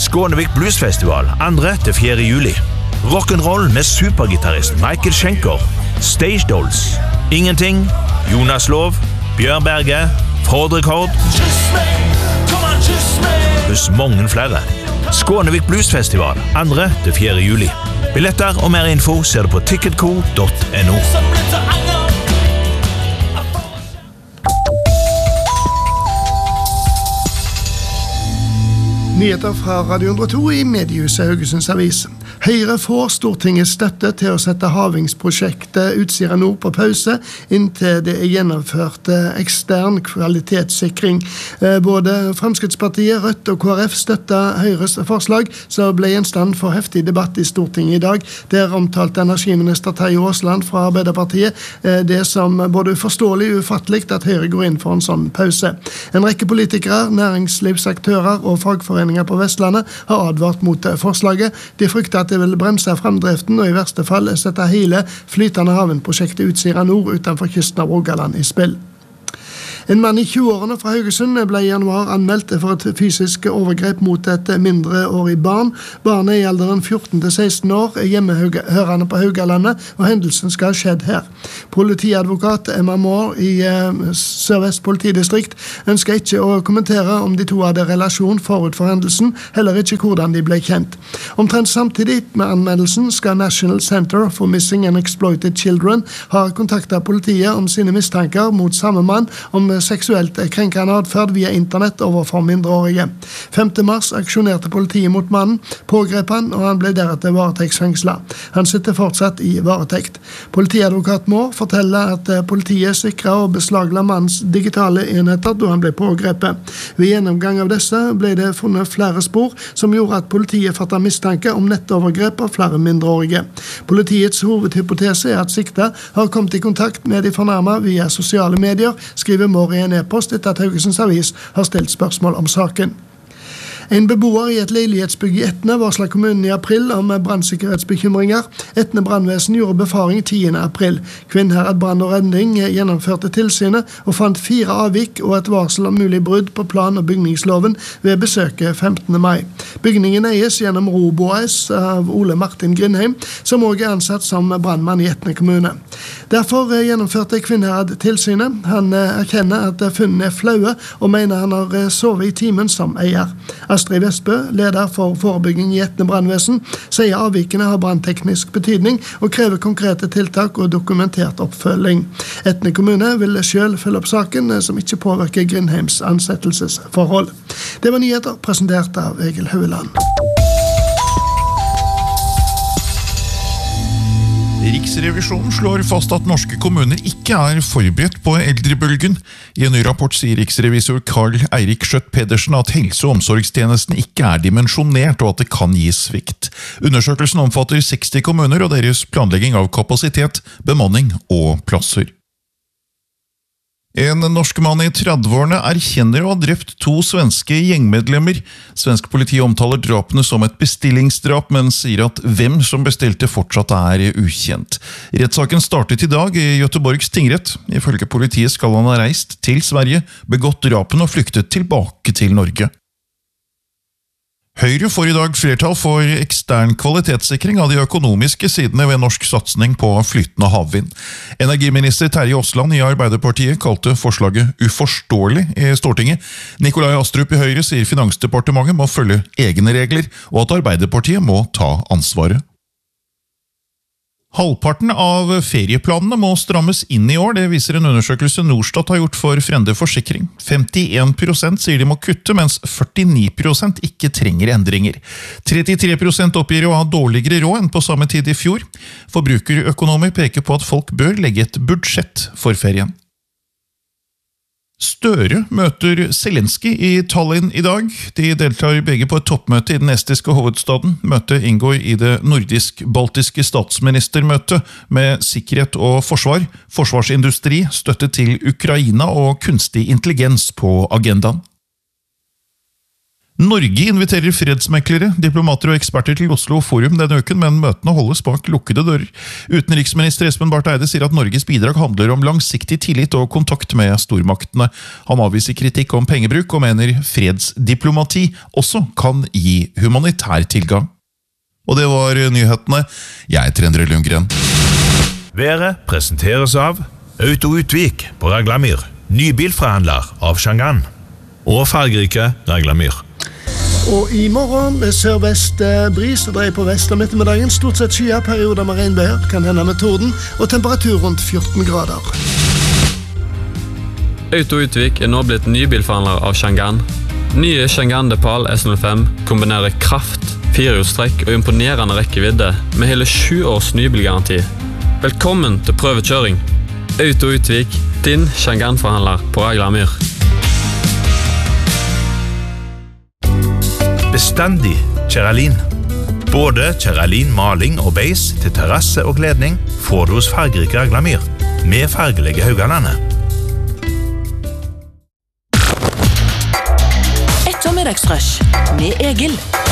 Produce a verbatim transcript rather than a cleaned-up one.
Skånevik Bluesfestival andre til fjerde juli. Rock'n'roll med supergitarrist Michael Schenker. Stage Dolls. Ingenting. Jonas Lov. Bjørn Berge. Fordrekord. Pluss mange flere. Skånevik Bluesfestival andre til fjerde juli. Billetter og mer info ser du på ticketco punktum no. Nyheter fra Radio hundre og to i Mediehuset Haugesunds Avis. Høyre får Stortingets støtte til å sette havingsprosjektet Utsira Nord på pause inntil det er gjennomført ekstern kvalitetssikring. Både Fremskrittspartiet, Rødt og K R F støtter Høyres forslag, så ble gjenstand for heftig debatt i Stortinget i dag. Der omtalte energiminister Terje Aasland fra Arbeiderpartiet det som både uforståelig og ufattelig at Høyre går inn for en sånn pause. En rekke politikere, næringslivsaktører og fagforeninger på Vestlandet har advart mot forslaget. De frykter at det vil bremse fremdriften og i verste fall sette hele flytende havenprosjektet Utsira Nord utenfor kysten av Rogaland i spill. En mann i tjue-årene fra Haugesund ble i januar anmeldt for et fysisk overgrep mot et mindreårig barn. Barnet er i alderen fjorten til seksten år, hjemmehørende på Haugalandet, og hendelsen skal ha skjedd her. Politiadvokat Emma Moore i eh, Sør-Vest politidistrikt ønsker ikke å kommentere om de to hadde relasjon forut for hendelsen, heller ikke hvordan de ble kjent. Omtrent samtidig med anmeldelsen skal National Center for Missing and Exploited Children ha kontaktet politiet om sine mistanker mot samme mann om seksuelt krenkende adferd via internett overfor mindreårige. femte mars aksjonerte politiet mot mannen, pågrep han, og han ble deretter varetektsfengslet. Han sitter fortsatt i varetekt. Politiadvokat Moore forteller at politiet sikret og beslagla mannens digitale enheter da han ble pågrepet. Ved gjennomgang av disse ble det funnet flere spor som gjorde at politiet fattet mistanke om nettovergrep av flere mindreårige. Politiets hovedhypotese er at sikta har kommet i kontakt med de fornærmede via sosiale medier, skriver Moore i en e-post etter at Haugesunds Avis har stilt spørsmål om saken. En beboer i et leilighetsbygg i Etne varslet kommunen i april om brannsikkerhetsbekymringer. Etne brannvesen gjorde befaring tiende april. Kvinnherad brann og redning gjennomførte tilsynet og fant fire avvik og et varsel om mulig brudd på plan- og bygningsloven ved besøket femtende mai. Bygningen eies gjennom Robo A S av Ole Martin Grindheim, som også er ansatt som brannmann i Etne kommune. Derfor gjennomførte Kvinnherad tilsynet. Han erkjenner at funnene er flaue og mener han har sovet i timen som eier. Astrid Vestbø, leder for forebygging i Etne brannvesen, sier avvikene har brannteknisk betydning og krever konkrete tiltak og dokumentert oppfølging. Etne kommune vil selv følge opp saken som ikke påvirker Grindheims ansettelsesforhold. Det var nyheter presentert av Egil Høveland. Riksrevisjonen slår fast at norske kommuner ikke er forberedt på eldrebølgen. I en ny rapport sier riksrevisor Karl Eirik Skjøtt Pedersen at helse- og omsorgstjenesten ikke er dimensjonert og at det kan gi svikt. Undersøkelsen omfatter seksti kommuner og deres planlegging av kapasitet, bemanning og plasser. En norsk mann i tredveårene erkjenner å ha drept to svenske gjengmedlemmer. Svensk politi omtaler drapene som et bestillingsdrap, men sier at hvem som bestilte fortsatt er ukjent. Rettssaken startet i dag i Göteborgs tingrett. Ifølge politiet skal han ha reist til Sverige, begått drapen og flyktet tilbake til Norge. Høyre får i dag flertall for ekstern kvalitetssikring av de økonomiske sidene ved norsk satsning på flytende havvind. Energiminister Terje Aasland i Arbeiderpartiet kalte forslaget uforståelig i Stortinget. Nikolai Astrup i Høyre sier Finansdepartementet må følge egne regler, og at Arbeiderpartiet må ta ansvaret. Halvparten av ferieplanene må strammes inn i år, det viser en undersøkelse Norstat har gjort for Frende Forsikring. femtien prosent sier de må kutte, mens førtini prosent ikke trenger endringer. trettitre prosent oppgir å ha dårligere råd enn på samme tid i fjor. Forbrukerøkonomer peker på at folk bør legge et budsjett for ferien. Støre møter Zelensky i Tallinn i dag. De deltar begge på et toppmøte i den estiske hovedstaden. Møtet inngår i det nordisk-baltiske statsministermøtet med sikkerhet og forsvar, forsvarsindustri, støtte til Ukraina og kunstig intelligens på agendaen. Norge inviterer fredsmeklere, diplomater og eksperter til Oslo Forum denne uken, men møtene holdes bak lukkede dører. Utenriksminister Espen Barth Eide sier at Norges bidrag handler om langsiktig tillit og kontakt med stormaktene. Han avviser kritikk om pengebruk og mener fredsdiplomati også kan gi humanitær tilgang. Og det var nyhetene. Jeg heter Endre Lundgren. Været presenteres av Auto Utvik på Raglamyr, nybilforhandler av Shangan, og fargerike Raglamyr. Og i morgen med sørvest bris og dreier på vest om ettermiddagen. Stort sett skyer, perioder med regnbøyer, kan hende med torden, og temperatur rundt fjorten grader. Auto Utvik er nå blitt nybilforhandler av Shangan. Nye Shangan Depal S null fem kombinerer kraft, firehjulstrekk og imponerende rekkevidde med hele sju års nybilgaranti. Velkommen til prøvekjøring. Auto Utvik, din Shangan-forhandler på Raglamyr. Bestandig Kjeralin. Både Kjeralin maling og beis til terrasse og kledning får du hos fargerike Raglamyr, med fargelige Haugalandet. Ettermiddagsrush med Egil.